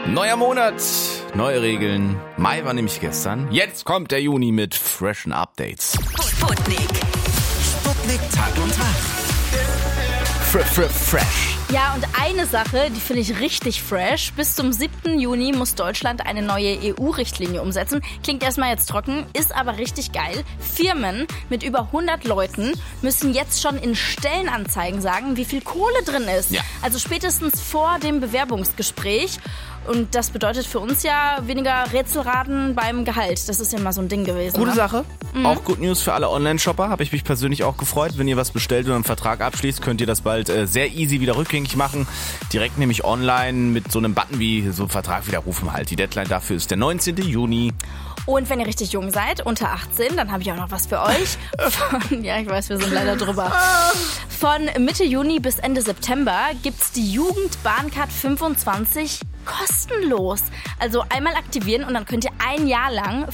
Neuer Monat, neue Regeln. Mai war nämlich gestern. Jetzt kommt der Juni mit freshen Updates. Sputnik Tag und Tag. Fresh. Ja, und eine Sache, die finde ich richtig fresh. Bis zum 7. Juni muss Deutschland eine neue EU-Richtlinie umsetzen. Klingt erstmal jetzt trocken, ist aber richtig geil. Firmen mit über 100 Leuten müssen jetzt schon in Stellenanzeigen sagen, wie viel Kohle drin ist. Ja. Also spätestens vor dem Bewerbungsgespräch. Und das bedeutet für uns ja weniger Rätselraten beim Gehalt. Das ist ja mal so ein Ding gewesen. Gute ne? Sache. Auch Good News für alle Online-Shopper. Habe ich mich persönlich auch gefreut. Wenn ihr was bestellt und einen Vertrag abschließt, könnt ihr das bald sehr easy wieder rückgängig machen. Direkt nämlich online mit so einem Button wie so Vertrag widerrufen halt. Die Deadline dafür ist der 19. Juni. Und wenn ihr richtig jung seid, unter 18, dann habe ich auch noch was für euch. Ja, ich weiß, wir sind leider drüber. Von Mitte Juni bis Ende September gibt's die Jugendbahncard 25 kostenlos. Also einmal aktivieren und dann könnt ihr ein Jahr lang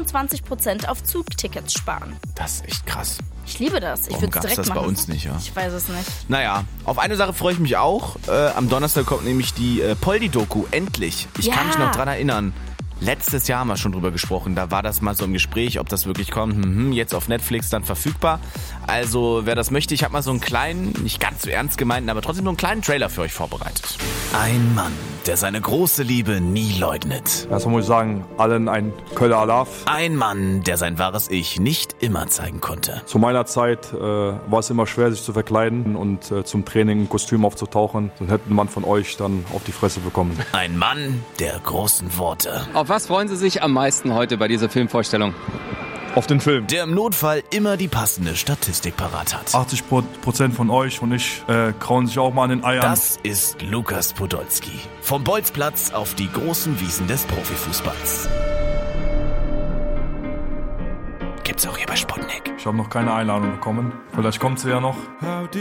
25% auf Zugtickets sparen. Das ist echt krass. Ich liebe das. Ich Warum würde es gab's direkt das machen. bei uns nicht, ja? Ich weiß es nicht. Naja, auf eine Sache freue ich mich auch. Am Donnerstag kommt nämlich die Poldi-Doku. Endlich. Ich kann mich noch dran erinnern. Letztes Jahr haben wir schon drüber gesprochen, da war das mal so im Gespräch, ob das wirklich kommt. Jetzt auf Netflix dann verfügbar. Also wer das möchte, ich habe mal so einen kleinen, nicht ganz so ernst gemeinten, aber trotzdem nur einen kleinen Trailer für euch vorbereitet. Ein Mann, der seine große Liebe nie leugnet. Erstmal muss ich sagen, allen ein Köller Alaf. Ein Mann, der sein wahres Ich nicht immer zeigen konnte. Zu meiner Zeit war es immer schwer, sich zu verkleiden und zum Training ein Kostüm aufzutauchen. Dann hätte man von euch dann auf die Fresse bekommen. Ein Mann der großen Worte. Auf was freuen Sie sich am meisten heute bei dieser Filmvorstellung? Auf den Film. Der im Notfall immer die passende Statistik parat hat. 80% von euch und ich krauen sich auch mal an den Eiern. Das ist Lukas Podolski. Vom Bolzplatz auf die großen Wiesen des Profifußballs. Gibt's auch hier bei Sputnik. Ich habe noch keine Einladung bekommen. Vielleicht kommt sie ja noch.